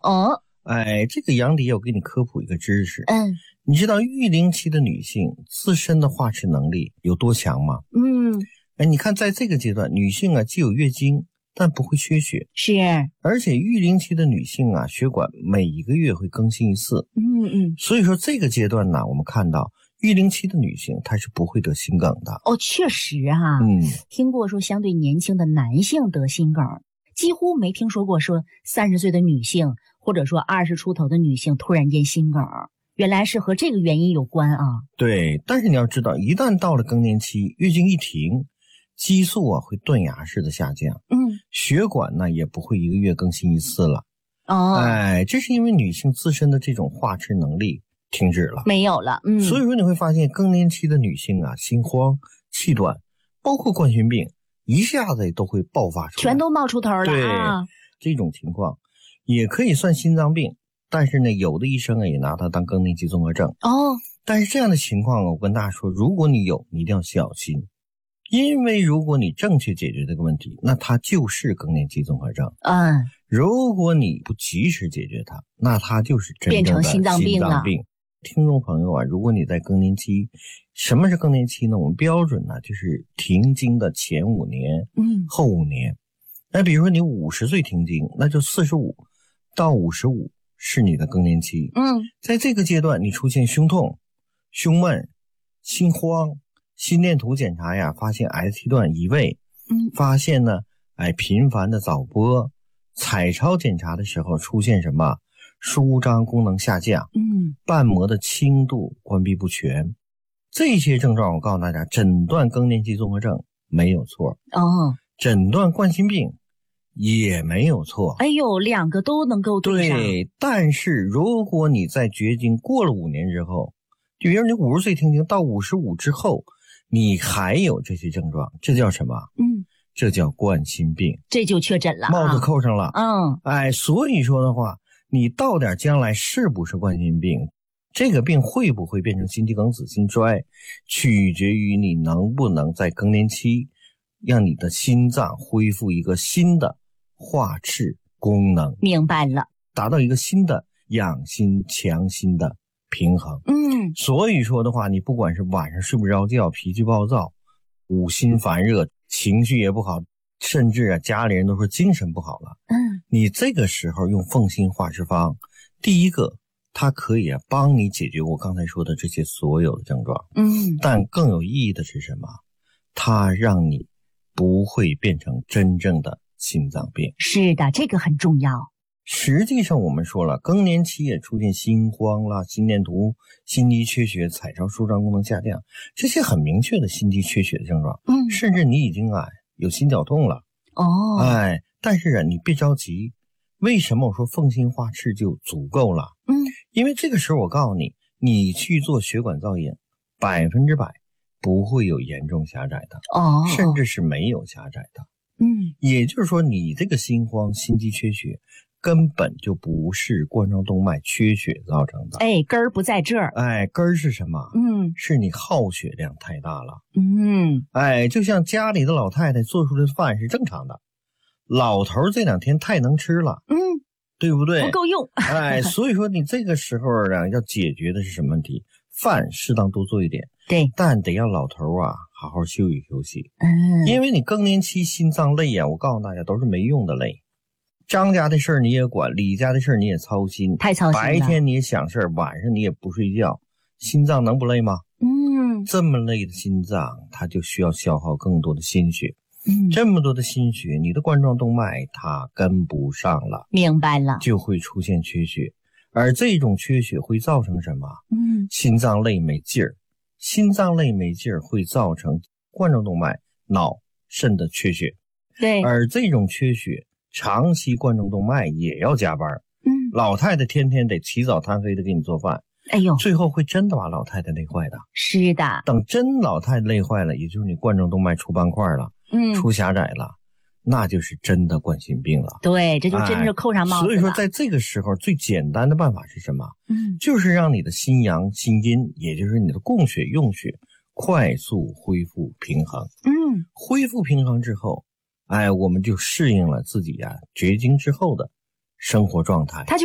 哦， 这个杨迪要给你科普一个知识。你知道育龄期的女性自身的化斥能力有多强吗？你看在这个阶段，女性啊既有月经，但不会缺血。 是， 而且育龄期的女性啊，血管每一个月会更新一次。所以说这个阶段呢，我们看到育龄期的女性她是不会得心梗的。 哦，确实啊，听过说相对年轻的男性得心梗，几乎没听说过说30岁的女性或者说20出头的女性突然间心梗，原来是和这个原因有关啊。 对，但是你要知道，一旦到了更年期，月经一停，激素啊会断崖式的下降，血管呢也不会一个月更新一次了。这是因为女性自身的这种化斥能力停止了， 没有了。 所以说你会发现更年期的女性啊，心慌、气短，包括冠心病，一下子都会爆发出来， 全都冒出头了。 对，这种情况也可以算心脏病，但是呢，有的医生也拿它当更年期综合症。但是这样的情况，我跟大家说，如果你有，你一定要小心。因为如果你正确解决这个问题，那它就是更年期综合症。如果你不及时解决它，那它就是真正的变成心脏病了。 听众朋友啊，如果你在更年期，什么是更年期呢？我们标准呢就是停经的前5年，后5年。那比如说你50岁停经，那就45到55是你的更年期。在这个阶段，你出现胸痛、胸闷、心慌。心电图检查呀，发现 ST 段移位，发现呢，频繁的早搏，彩超检查的时候出现什么舒张功能下降，瓣膜的轻度关闭不全，这些症状我告诉大家，诊断更年期综合症没有错，诊断冠心病也没有错。 哎呦，2个都能够对上。 对，但是如果你在绝经过了5年之后，就比如你50岁停经到55之后，你还有这些症状，这叫什么？这叫冠心病， 这就确诊了， 帽子扣上了。所以说的话，你到点将来是不是冠心病，这个病会不会变成心肌梗死、心衰，取决于你能不能在更年期让你的心脏恢复一个新的化斥功能。 明白了， 达到一个新的养心强心的平衡。所以说的话，你不管是晚上睡不着觉，脾气暴躁，五心烦热，情绪也不好，甚至家里人都说精神不好了，你这个时候用凤心化斥方，第一个它可以帮你解决我刚才说的这些所有的症状，但更有意义的是什么？它让你不会变成真正的心脏病。 是的，这个很重要。 实际上我们说了，更年期也出现心慌啦、心电图、心肌缺血、彩超舒张功能下降，这些很明确的心肌缺血的症状。甚至你已经有心绞痛了。但是你别着急，为什么我说凤心化斥就足够了？因为这个时候我告诉你，你去做血管造影，100%不会有严重狭窄的，甚至是没有狭窄的。也就是说，你这个心慌、心肌缺血根本就不是冠状动脉缺血造成的。 根儿不在这儿。 根儿是什么？是你耗血量太大了。就像家里的老太太做出来的饭是正常的，老头这2天太能吃了，对不对？ 不够用。 所以说你这个时候要解决的是什么问题？饭适当多做一点， 对， 但得让老头好好休息休息。因为你更年期心脏累我告诉大家都是没用的累。张家的事儿你也管，李家的事儿你也操心， 太操心了。 白天你也想事儿，晚上你也不睡觉，心脏能不累吗？这么累的心脏，它就需要消耗更多的心血。这么多的心血，你的冠状动脉它跟不上了， 明白了， 就会出现缺血。而这种缺血会造成什么？心脏累没劲儿，心脏累没劲儿会造成冠状动脉、脑、肾的缺血。 对， 而这种缺血，长期冠状动脉也要加班。老太太天天得起早贪黑的给你做饭，最后会真的把老太太累坏的。是的，等真老太太累坏了，也就是你冠状动脉出斑块了，出狭窄了，那就是真的冠心病了。对，这就真是扣上帽子了。所以说在这个时候最简单的办法是什么？就是让你的心阳心阴，也就是你的供血用血快速恢复平衡。恢复平衡之后，我们就适应了自己绝经之后的生活状态。